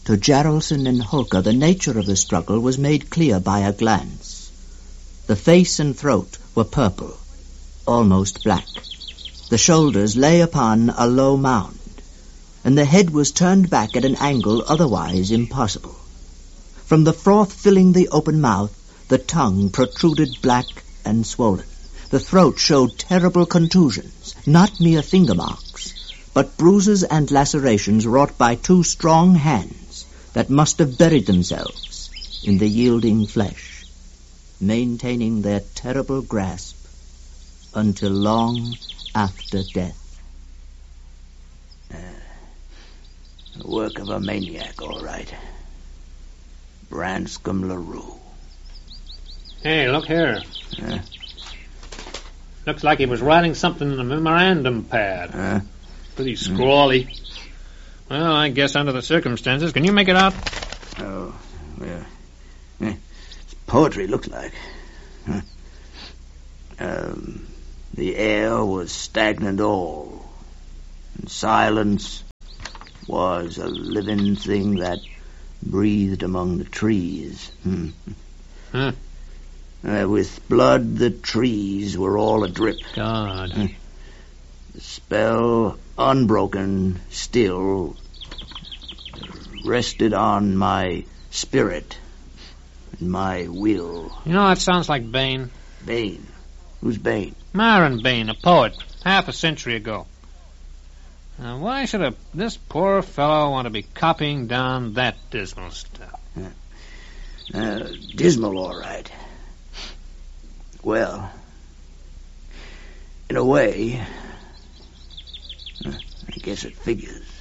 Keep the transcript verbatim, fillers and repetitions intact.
To Jarlson and Holker, the nature of the struggle was made clear by a glance. The face and throat were purple, almost black. The shoulders lay upon a low mound, and the head was turned back at an angle otherwise impossible. From the froth filling the open mouth, the tongue protruded black and swollen. The throat showed terrible contusions, not mere finger marks, but bruises and lacerations wrought by two strong hands that must have buried themselves in the yielding flesh, maintaining their terrible grasp until long after death. Uh, the work of a maniac, all right. Branscombe LaRue. Hey, look here. Huh? Looks like he was writing something in a memorandum pad. Huh? Pretty scrawly. Mm. Well, I guess under the circumstances, can you make it out? Oh, well, eh, it's poetry, looks like. Huh? Um, the air was stagnant all, and silence was a living thing that breathed among the trees. Hmm. Huh. Uh, with blood, the trees were all adrip. God. Hmm. The spell, unbroken, still, rested on my spirit and my will. You know, that sounds like Bain. Bain? Who's Bain? Myron Bain, a poet, half a century ago. Now, why should a, this poor fellow want to be copying down that dismal stuff? Uh, uh, dismal, all right. Well, in a way, uh, I guess it figures.